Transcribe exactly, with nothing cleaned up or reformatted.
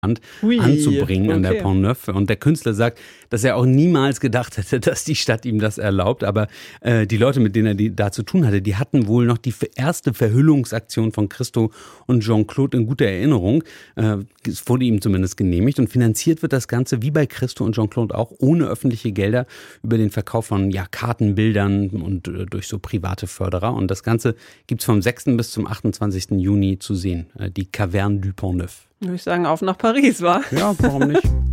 Ui, anzubringen okay. an der Pont Neuf. Und der Künstler sagt, dass er auch niemals gedacht hätte, dass die Stadt ihm das erlaubt. Aber äh, die Leute, mit denen er die, da zu tun hatte, die hatten wohl noch die erste Verhüllungsaktion von Christo und Jean-Claude in guter Erinnerung. Äh, es wurde ihm zumindest genehmigt. Und finanziert wird das Ganze, wie bei Christo und Jean-Claude auch, ohne öffentliche Gelder über den Verkauf von ja, Kartenbildern und äh, durch so private Förderer. Und das Ganze gibt es vom sechsten bis zum achtundzwanzigsten Juni zu sehen. Äh, die Caverne du Pont Neuf. Würde ich sagen, auf nach Paris, wa? Ja, warum nicht?